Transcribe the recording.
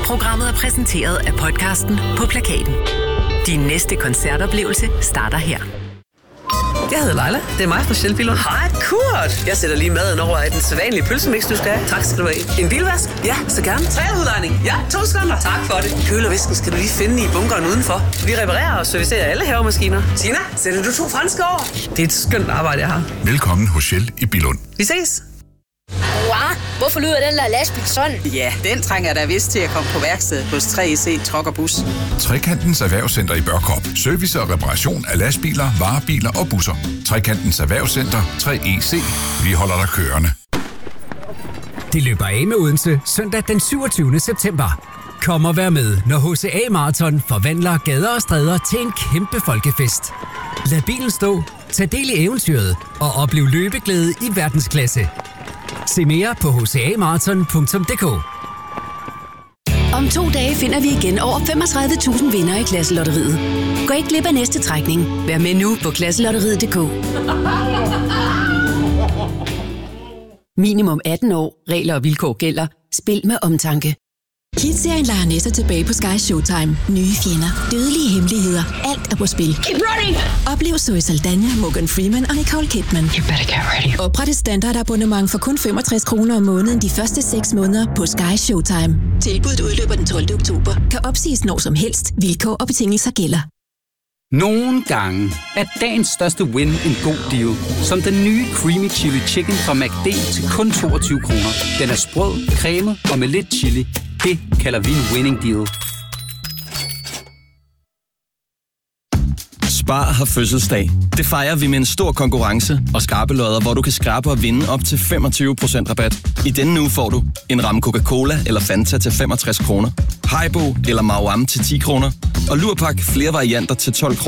Programmet er præsenteret af podcasten På Plakaten. Din næste koncertoplevelse starter her. Jeg hedder Leila. Det er mig fra Shell Billund. Hej, Kurt. Jeg sætter lige maden over i den sædvanlige pølsemix, du skal have. Tak skal du have. En bilvask? Ja, så gerne. Træludlejning? Ja, 2 sekunder. Tak for det. Køl og visken skal du lige finde i bunkeren udenfor. Vi reparerer og servicerer alle havemaskiner. Tina, sætter du 2 franske over? Det er et skønt arbejde, jeg har. Velkommen hos Shell i Billund. Vi ses. Wow, hvorfor lyder den der lastbil sådan? Ja, den trænger da vist til at komme på værksted hos 3EC Truck og Bus. Trekantens Erhvervscenter i Børkop. Service og reparation af lastbiler, varebiler og busser. Trekantens Erhvervscenter 3EC. Vi holder dig kørende. Det løber af med Odense søndag den 27. september. Kom og vær med, når HCA Marathon forvandler gader og stræder til en kæmpe folkefest. Lad bilen stå, tag del i eventyret og oplev løbeglæde i verdensklasse. Se mere på hcamarathon.dk. Om 2 dage finder vi igen over 35.000 vindere i Klasselotteriet. Gå ikke glip af næste trækning. Vær med nu på klasselotteriet.dk. Minimum 18 år. Regler og vilkår gælder. Spil med omtanke. Hit-serien lader Nessa tilbage på Sky Showtime. Nye fjender, dødelige hemmeligheder, alt er på spil. Keep running! Oplev Zoe Saldana, Morgan Freeman og Nicole Kidman. You better get ready. Opret et standardabonnement for kun 65 kroner om måneden de første 6 måneder på Sky Showtime. Tilbuddet udløber den 12. oktober. Kan opsiges når som helst. Vilkår og betingelser gælder. Nogle gange er dagens største win en god deal. Som den nye Creamy Chili Chicken fra McD til kun 22 kroner. Den er sprød, cremet og med lidt chili. Det kalder vi en winning deal. Spar har fødselsdag. Det fejrer vi med en stor konkurrence og skarpe lodder, hvor du kan skrabe og vinde op til 25% rabat. I denne uge får du en ramme Coca-Cola eller Fanta til 65 kroner, Haribo eller Mauam til 10 kroner, og lurpak flere varianter til 12 kroner.